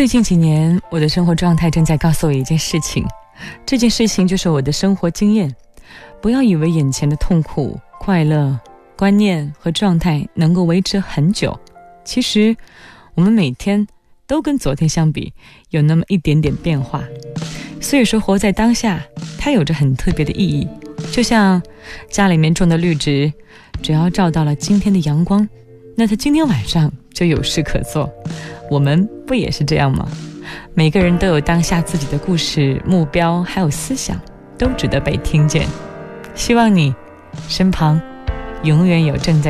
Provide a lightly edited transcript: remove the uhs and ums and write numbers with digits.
最近几年，我的生活状态正在告诉我一件事情，这件事情就是我的生活经验。不要以为眼前的痛苦、快乐、观念和状态能够维持很久，其实我们每天都跟昨天相比，有那么一点点变化。所以说，活在当下，它有着很特别的意义。就像家里面种的绿植，只要照到了今天的阳光，那它今天晚上就有事可做。我们不也是这样吗？每个人都有当下自己的故事、目标还有思想，都值得被听见。希望你身旁永远有正在